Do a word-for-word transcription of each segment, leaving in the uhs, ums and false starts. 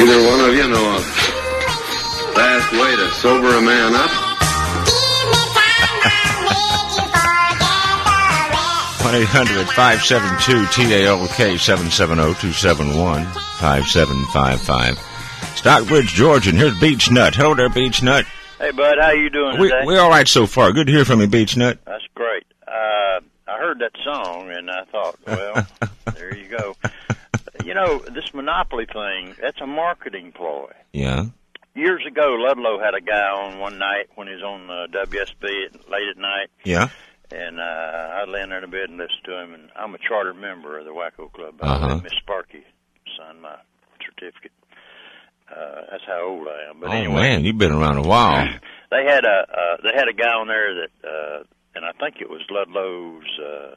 Neither one of you know a fast way to sober a man up? one eight hundred five seven two T A L K seven seven zero two seven one five seven five five. Stockbridge, Georgia, and here's Beach Nut. Hello there, Beach Nut. Hey, bud, how you doing we, today? We're all right so far. Good to hear from you, Beach Nut. That's great. Uh, I heard that song, and I thought, well, there you go. You know, this Monopoly thing, that's a marketing ploy. Yeah. Years ago, Ludlow had a guy on one night when he was on uh, W S B at, late at night. Yeah. And uh, I'd lay in there in bed and listen to him. And I'm a charter member of the Wacko Club. Uh-huh. I let Miss Sparky sign my certificate. Uh, that's how old I am. But oh, anyway, man, you've been around a while. They had a uh, they had a guy on there that, uh, and I think it was Ludlow's uh,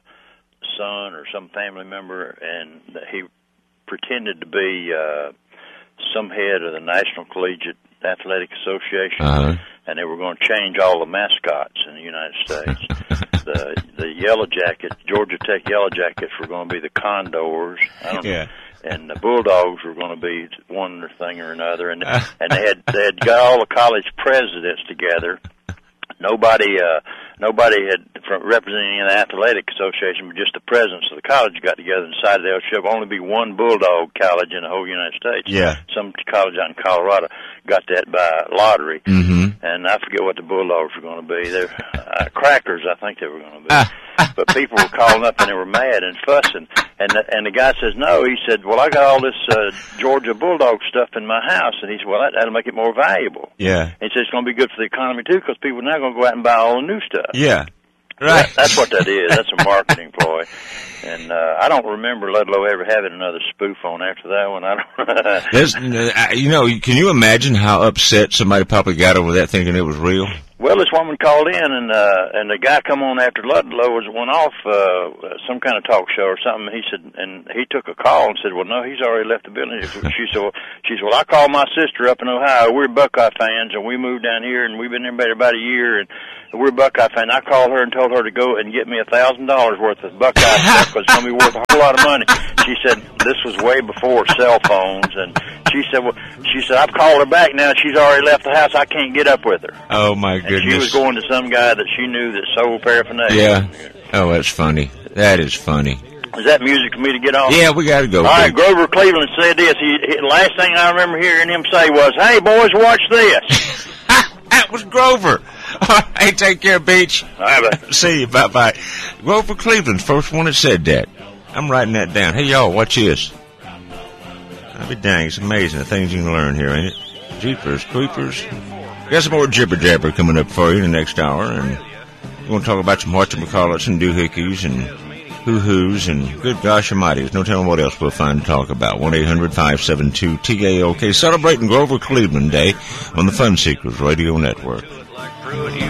son or some family member, and he pretended to be uh, some head of the National Collegiate Athletic Association, uh-huh. and they were going to change all the mascots in the United States. the the Yellow Jackets, Georgia Tech Yellow Jackets, were going to be the Condors. I don't yeah. know. And the Bulldogs were going to be one thing or another, and and they had they had got all the college presidents together. Nobody, uh, nobody had from representing the athletic association, but just the presidents of the college got together and decided there should only be one Bulldog college in the whole United States. Yeah. Some college out in Colorado got that by lottery, mm-hmm. and I forget what the Bulldogs were going to be. They're uh, Crackers, I think they were going to be. But people were calling up and they were mad and fussing, and the, and the guy says no. He said, "Well, I got all this uh, Georgia Bulldog stuff in my house," and he said, "Well, that, that'll make it more valuable." Yeah. And he said it's going to be good for the economy too, because people are now going to go out and buy all the new stuff. Yeah. Right. That, that's what that is. That's a marketing ploy. And uh, I don't remember Ludlow ever having another spoof on after that one. I don't. There's, you know, can you imagine how upset somebody probably got over that, thinking it was real? Well, this woman called in, and uh, and the guy come on after Ludlow was went off uh, some kind of talk show or something. He said, and he took a call and said, "Well, no, he's already left the building." She said, well, "She said, well, I called my sister up in Ohio. We're Buckeye fans, and we moved down here, and we've been there about a year, and we're Buckeye fans. I called her and told her to go and get me a thousand dollars worth of Buckeye stuff because it's going to be worth a whole lot of money." She said this was way before cell phones, and she said, "Well, she said I've called her back now. She's already left the house. I can't get up with her." Oh my goodness! And she was going to some guy that she knew that sold paraphernalia. Yeah. Oh, that's funny. That is funny. Is that music for me to get on? Yeah, we got to go. All right, Grover Cleveland said this. He, he last thing I remember hearing him say was, "Hey boys, watch this." That was Grover. Hey, take care, Beach. All right, bye. See you. Bye bye. Grover Cleveland's first one that said that. I'm writing that down. Hey, y'all, watch this. I'll be dang, it's amazing the things you can learn here, ain't it? Jeepers, creepers. Got some more jibber jabber coming up for you in the next hour, and we're going to talk about some whatchamacallits and doohickeys and hoo-hoos and good gosh almighty, there's no telling what else we'll find to talk about. one eight hundred five seven two T A L K, celebrating Grover Cleveland Day on the Fun Seekers Radio Network.